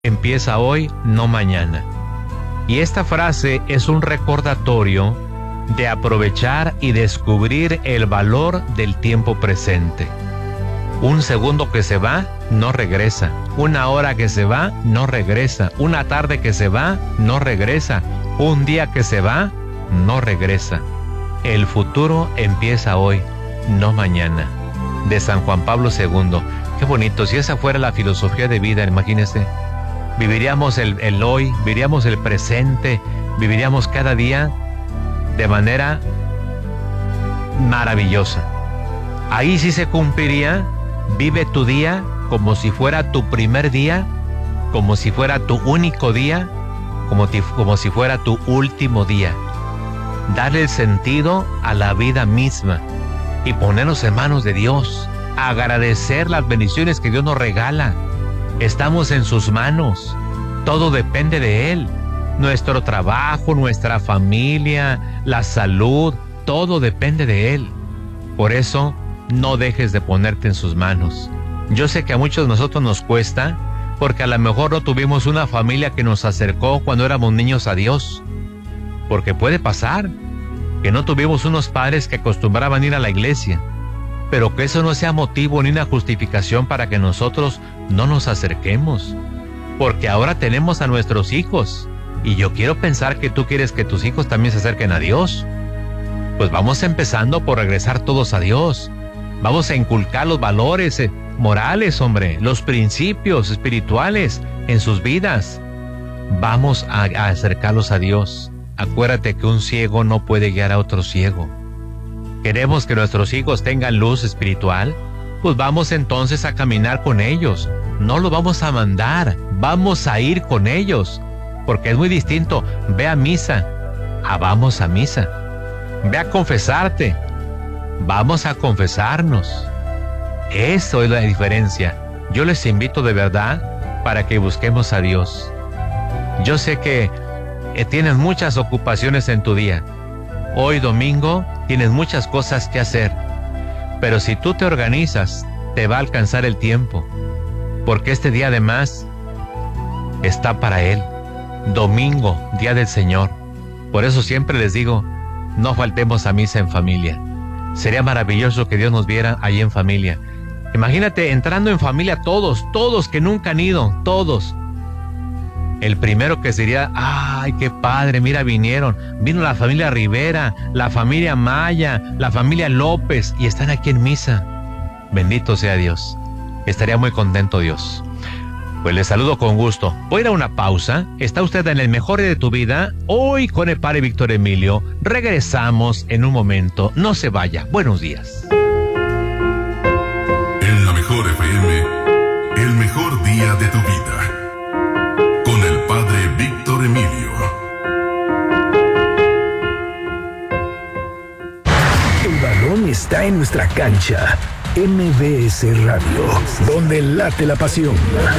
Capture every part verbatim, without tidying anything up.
empieza hoy, no mañana. Y esta frase es un recordatorio de aprovechar y descubrir el valor del tiempo presente. Un segundo que se va, no regresa. Una hora que se va, no regresa. Una tarde que se va, no regresa. Un día que se va, no regresa. El futuro empieza hoy, no mañana. De San Juan Pablo segundo. Qué bonito, si esa fuera la filosofía de vida, imagínense. Viviríamos el, el hoy, viviríamos el presente, viviríamos cada día de manera maravillosa. Ahí sí se cumpliría, vive tu día como si fuera tu primer día, como si fuera tu único día, como, ti, como si fuera tu último día. Darle el sentido a la vida misma y ponernos en manos de Dios, agradecer las bendiciones que Dios nos regala. Estamos en sus manos, todo depende de Él. Nuestro trabajo, nuestra familia, la salud, todo depende de Él. Por eso, no dejes de ponerte en sus manos. Yo sé que a muchos de nosotros nos cuesta, porque a lo mejor no tuvimos una familia que nos acercó cuando éramos niños a Dios. Porque puede pasar que no tuvimos unos padres que acostumbraban ir a la iglesia, pero que eso no sea motivo ni una justificación para que nosotros no nos acerquemos. Porque ahora tenemos a nuestros hijos, y yo quiero pensar que tú quieres que tus hijos también se acerquen a Dios. Pues vamos empezando por regresar todos a Dios. Vamos a inculcar los valores eh, morales, hombre, los principios espirituales en sus vidas. Vamos a, a acercarlos a Dios. Acuérdate que un ciego no puede guiar a otro ciego. ¿Queremos que nuestros hijos tengan luz espiritual? Pues vamos entonces a caminar con ellos. No los vamos a mandar, vamos a ir con ellos. Porque es muy distinto, ve a misa, a vamos a misa. Ve a confesarte, vamos a confesarnos. Eso es la diferencia. Yo les invito de verdad para que busquemos a Dios. Yo sé que eh, tienes muchas ocupaciones en tu día. Hoy domingo tienes muchas cosas que hacer, pero si tú te organizas, te va a alcanzar el tiempo, porque este día además está para Él. Domingo, día del Señor. Por eso siempre les digo, no faltemos a misa en familia. Sería maravilloso que Dios nos viera ahí en familia. Imagínate entrando en familia todos, todos que nunca han ido, todos. El primero que sería, ay, qué padre, mira, vinieron, vino la familia Rivera, la familia Maya, la familia López, y están aquí en misa. Bendito sea Dios. Estaría muy contento Dios. Pues les saludo con gusto. Voy a ir a una pausa. Está usted en el mejor día de tu vida, hoy con el padre Víctor Emilio. Regresamos en un momento. No se vaya. Buenos días. En la mejor F M, el mejor día de tu vida. Con el padre Víctor Emilio. El balón está en nuestra cancha. M B S Radio, donde late la pasión.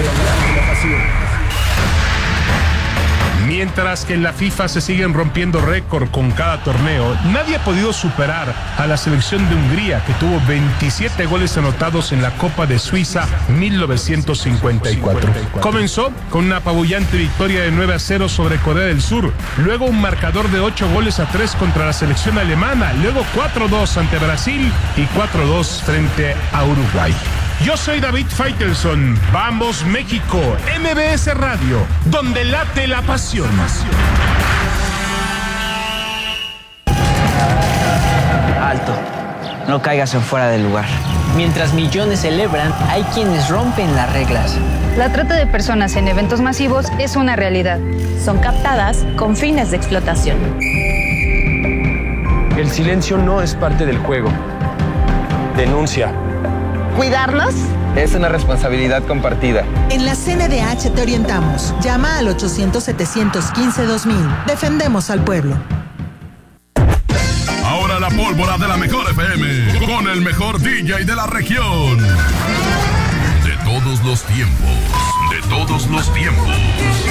Mientras que en la FIFA se siguen rompiendo récord con cada torneo, nadie ha podido superar a la selección de Hungría, que tuvo veintisiete goles anotados en la Copa de Suiza mil novecientos cincuenta y cuatro. Comenzó con una apabullante victoria de nueve a cero sobre Corea del Sur, luego un marcador de ocho goles a tres contra la selección alemana, luego cuatro a dos ante Brasil y cuatro a dos frente a Uruguay. Yo soy David Faitelson. Vamos México, M B S Radio, donde late la pasión. Alto, no caigas en fuera del lugar. Mientras millones celebran, hay quienes rompen las reglas. La trata de personas en eventos masivos es una realidad. Son captadas con fines de explotación. El silencio no es parte del juego. Denuncia. ¿Cuidarlos? Es una responsabilidad compartida. En la C N D H te orientamos. Llama al ochocientos, setecientos quince, dos mil. Defendemos al pueblo. Ahora la pólvora de la mejor F M, con el mejor D J de la región. De todos los tiempos, de todos los tiempos.